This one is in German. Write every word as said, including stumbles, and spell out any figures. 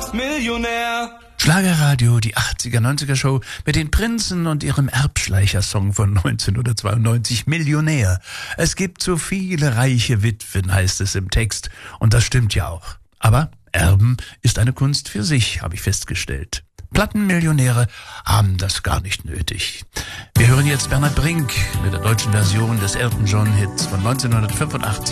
fast Millionär. Schlagerradio, die achtziger, neunziger Show mit den Prinzen und ihrem Erbschleicher-Song von neunzehnhundertzweiundneunzig, Millionär. Es gibt so viele reiche Witwen, heißt es im Text. Und das stimmt ja auch. Aber Erben ist eine Kunst für sich, habe ich festgestellt. Plattenmillionäre haben das gar nicht nötig. Wir hören jetzt Bernhard Brink mit der deutschen Version des Elton John-Hits von neunzehnhundertfünfundachtzig.